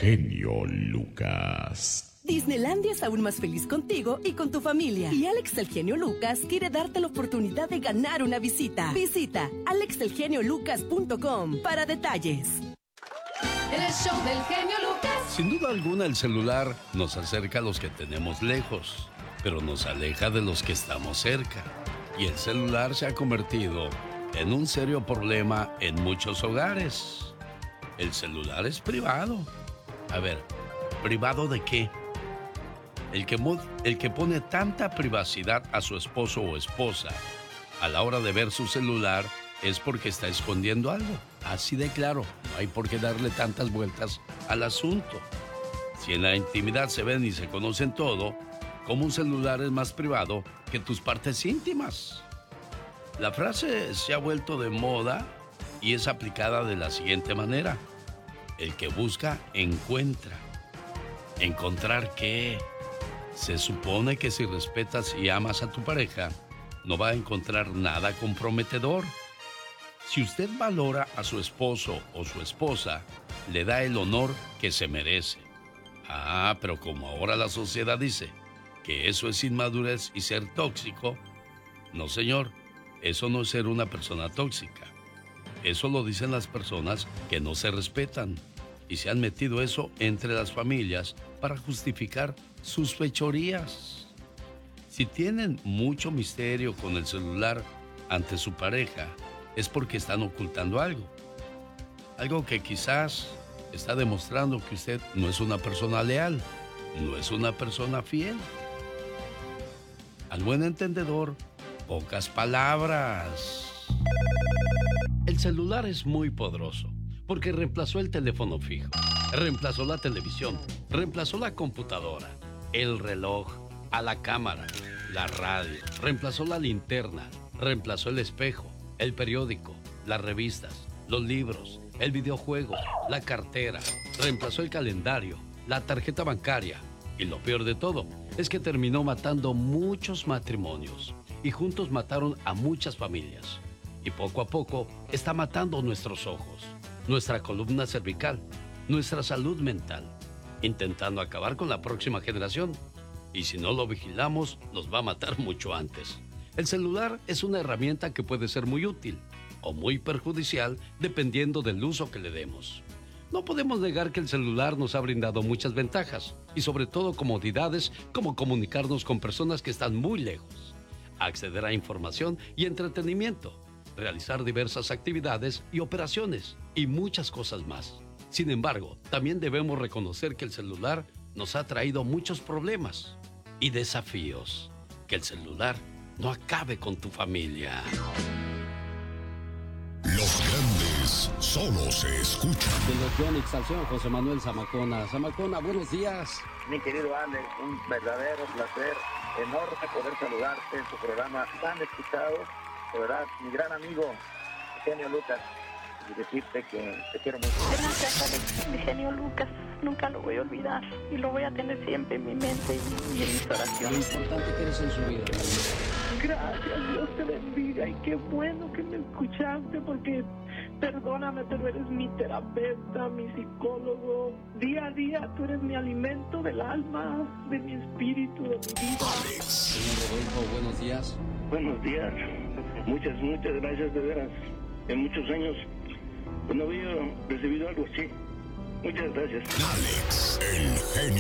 genio Lucas. Disneylandia es aún más feliz contigo y con tu familia. Y Alex el genio Lucas quiere darte la oportunidad de ganar una visita. Visita alexelgeniolucas.com para detalles. El show del genio Lucas. Sin duda alguna, el celular nos acerca a los que tenemos lejos, pero nos aleja de los que estamos cerca. Y el celular se ha convertido en un serio problema en muchos hogares. El celular es privado. A ver, ¿privado de qué? El que pone tanta privacidad a su esposo o esposa a la hora de ver su celular es porque está escondiendo algo. Así de claro, no hay por qué darle tantas vueltas al asunto. Si en la intimidad se ven y se conocen todo, ¿cómo un celular es más privado que tus partes íntimas? La frase se ha vuelto de moda y es aplicada de la siguiente manera. El que busca, encuentra. ¿Encontrar qué? Se supone que si respetas y amas a tu pareja, no va a encontrar nada comprometedor. Si usted valora a su esposo o su esposa, le da el honor que se merece. Ah, pero como ahora la sociedad dice que eso es inmadurez y ser tóxico, no señor, eso no es ser una persona tóxica. Eso lo dicen las personas que no se respetan y se han metido eso entre las familias para justificar sus fechorías. Si tienen mucho misterio con el celular ante su pareja, es porque están ocultando algo. Algo que quizás está demostrando que usted no es una persona leal, no es una persona fiel. Al buen entendedor, pocas palabras. El celular es muy poderoso porque reemplazó el teléfono fijo, reemplazó la televisión, reemplazó la computadora, el reloj, a la cámara, la radio, reemplazó la linterna, reemplazó el espejo, el periódico, las revistas, los libros, el videojuego, la cartera, reemplazó el calendario, la tarjeta bancaria. Y lo peor de todo es que terminó matando muchos matrimonios y juntos mataron a muchas familias. Y poco a poco está matando nuestros ojos, nuestra columna cervical, nuestra salud mental, intentando acabar con la próxima generación. Y si no lo vigilamos, nos va a matar mucho antes. El celular es una herramienta que puede ser muy útil o muy perjudicial dependiendo del uso que le demos. No podemos negar que el celular nos ha brindado muchas ventajas y sobre todo comodidades como comunicarnos con personas que están muy lejos, acceder a información y entretenimiento, realizar diversas actividades y operaciones y muchas cosas más. Sin embargo, también debemos reconocer que el celular nos ha traído muchos problemas y desafíos. Que el celular no acabe con tu familia. Los grandes solo se escuchan. De los Yonix al señor José Manuel Zamacona. Zamacona, buenos días. Mi querido Alex, un verdadero placer, enorme poder saludarte en tu programa tan escuchado. De verdad, mi gran amigo, genio Lucas, y decirte que te quiero mucho. Gracias, Alex, mi genio Lucas. Nunca lo voy a olvidar y lo voy a tener siempre en mi mente y en mis oraciones. Lo importante que eres en su vida. Gracias, Dios te bendiga y qué bueno que me escuchaste porque perdóname, pero eres mi terapeuta, mi psicólogo. Día a día tú eres mi alimento del alma, de mi espíritu, de mi vida. Señor Rodolfo, buenos días. Buenos días. Muchas gracias de veras. En muchos años no había recibido algo así. Muchas gracias. Alex, el